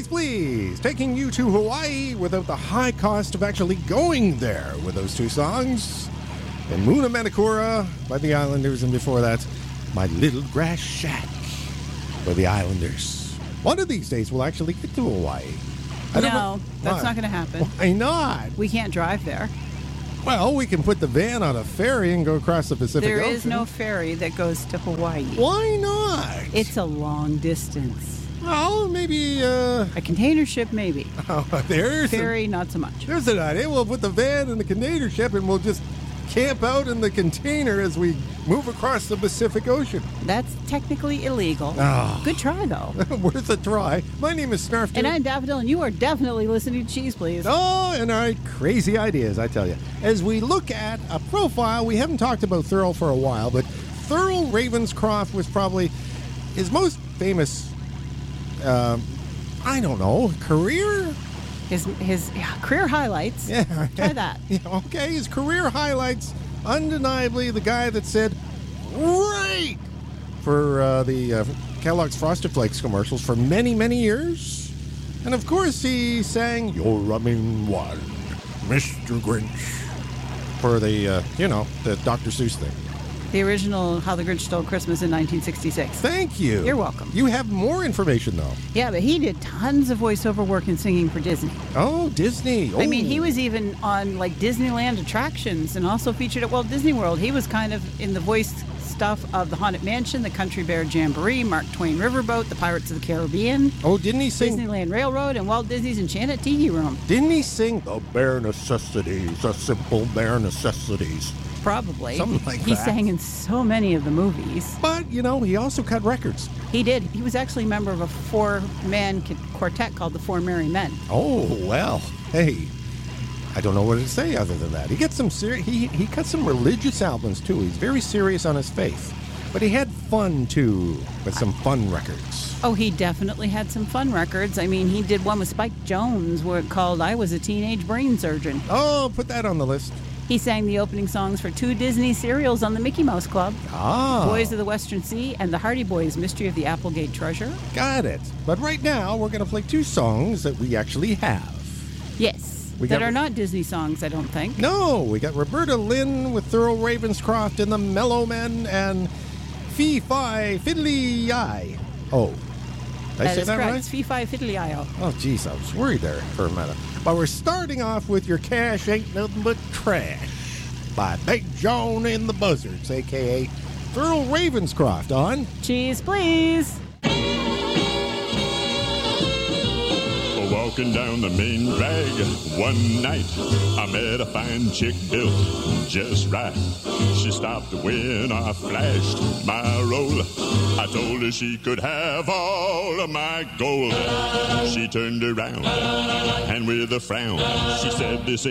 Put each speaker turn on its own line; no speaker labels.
Cheese Please, taking you to Hawaii without the high cost of actually going there with those two songs. And Muna Manakura by the Islanders, and before that, My Little Grass Shack by the Islanders. One of these days we'll actually get to Hawaii.
No, that's not going to happen.
Why not?
We can't drive there.
Well, we can put the van on a ferry and go across the Pacific Ocean.
There is no ferry that goes to Hawaii.
Why not?
It's a long distance.
Well, maybe...
A container ship, maybe.
Oh, there's
ferry, not so much.
There's an idea. We'll put the van in the container ship and we'll just camp out in the container as we move across the Pacific Ocean.
That's technically illegal.
Oh.
Good try, though.
Worth a try. My name is Snarf.
And I'm Daffodil, and you are definitely listening to Cheese Please.
Oh, and our crazy ideas, I tell you. As we look at a profile, we haven't talked about Thurl for a while, but Thurl Ravenscroft was probably his most famous, career?
His career highlights.
Yeah.
Try that.
Yeah, okay, his career highlights, undeniably the guy that said, right, for the Kellogg's Frosted Flakes commercials for many, many years. And of course he sang, You're a Mean One, Mr. Grinch, for the Dr. Seuss thing.
The original How the Grinch Stole Christmas in 1966.
Thank you.
You're welcome.
You have more information, though.
Yeah, but he did tons of voiceover work and singing for Disney.
Oh, Disney. Oh.
I mean, he was even on, like, Disneyland attractions and also featured at Walt Disney World. He was kind of in the voice stuff of The Haunted Mansion, The Country Bear Jamboree, Mark Twain Riverboat, The Pirates of the Caribbean.
Oh, didn't he sing?
Disneyland Railroad and Walt Disney's Enchanted Tiki Room.
Didn't he sing The Bare Necessities, The Simple Bare Necessities?
Probably.
Something like
he
that.
sang in so many of the movies.
But, he also cut records.
He did. He was actually a member of a four-man quartet called the Four Merry Men.
Oh, well, hey, I don't know what to say other than that. He gets some he cut some religious albums, too. He's very serious on his faith. But he had fun, too, with some fun records.
Oh, he definitely had some fun records. I mean, he did one with Spike Jones called I Was a Teenage Brain Surgeon.
Oh, put that on the list.
He sang the opening songs for 2 Disney serials on the Mickey Mouse Club.
Ah.
Boys of the Western Sea and the Hardy Boys Mystery of the Applegate Treasure.
Got it. But right now, we're going to play 2 songs that we actually have.
Yes. That are not Disney songs, I don't think.
No, we got Roberta Lynn with Thurl Ravenscroft and the Mellow Men and Fee Fi Fiddly Eye. Oh. Did I say that right?
It's Fee Fi Fiddly Eye.
Oh, geez, I was worried there for a minute. But we're starting off with Your Cash Ain't Nothing But Trash by Big Joan and the Buzzards, a.k.a. Thurl Ravenscroft on
Cheese Please.
Walking down the main drag one night, I met a fine chick built just right. She stopped when I flashed my roll. I told her she could have all of my gold. She turned around and with a frown, she said, this ain't